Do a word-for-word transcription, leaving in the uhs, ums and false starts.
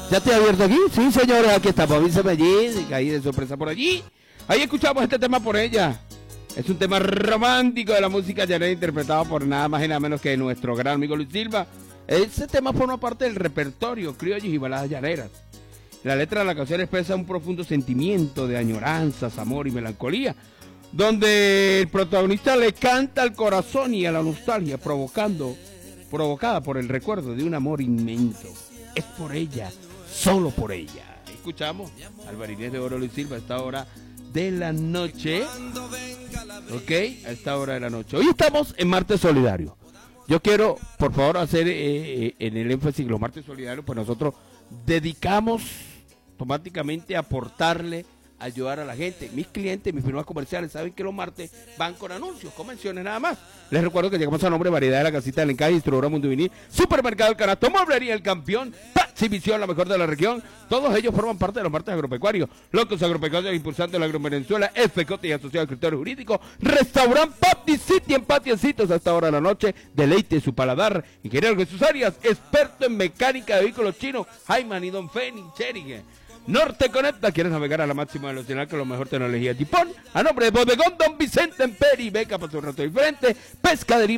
¿Ya estoy abierto aquí? Sí, señores, aquí estamos. Avísame allí, caí de sorpresa por allí. Ahí escuchamos este tema por ella. Es un tema romántico de la música llanera interpretado por nada más y nada menos que nuestro gran amigo Luis Silva. Ese tema forma parte del repertorio criollos y baladas llaneras. La letra de la canción expresa un profundo sentimiento de añoranzas, amor y melancolía, donde el protagonista le canta al corazón y a la nostalgia, provocando, provocada por el recuerdo de un amor inmenso. Es por ella, solo por ella. Escuchamos al Barilés de Oro Luis Silva a esta hora de la noche. Ok, a esta hora de la noche. Hoy estamos en Martes Solidario. Yo quiero, por favor, hacer eh, en el énfasis que los Martes Solidarios, pues nosotros dedicamos automáticamente a aportarle, ayudar a la gente. Mis clientes, mis firmas comerciales saben que los martes van con anuncios, con menciones nada más. Les recuerdo que llegamos a nombre de Variedad de la Casita del Encaje, Distribuidora Mundo Vinil, Supermercado El Canasto, Mueblería El Campeón, Taxivisión, la mejor de la región. Todos ellos forman parte de los martes agropecuarios. Locos Agropecuarios, impulsando el agro en Venezuela, F C O T y Asociados Escritores Jurídicos, Restaurant Patty City en Patiecitos a esta hora de la noche. Deleite su paladar. Ingeniero Jesús Arias, experto en mecánica de vehículos chinos, Jaiman y Don Feni, Cherige. Norte Conecta, ¿quieres navegar a la máxima velocidad con la mejor tecnología Tipón? A nombre de Bodegón Don Vicente en Peri, beca para su rato diferente, pescadería.